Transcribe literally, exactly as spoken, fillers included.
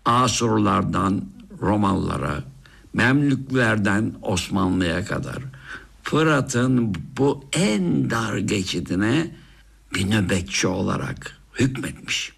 Asurlardan Romalılara, Memlüklerden Osmanlı'ya kadar Fırat'ın bu en dar geçidine bir nöbetçi olarak hükmetmiş.